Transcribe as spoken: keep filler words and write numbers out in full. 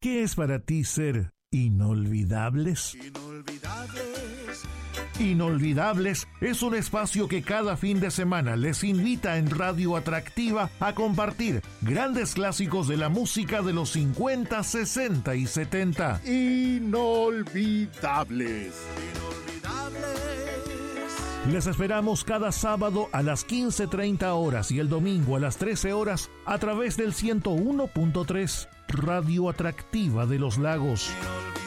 ¿Qué es para ti ser inolvidables? Inolvidables. Inolvidables es un espacio que cada fin de semana les invita en Radio Atractiva a compartir grandes clásicos de la música de los cincuenta, sesenta y setenta. Inolvidables. Les esperamos cada sábado a las quince treinta horas y el domingo a las trece horas a través del ciento uno punto tres Radio Atractiva de los Lagos.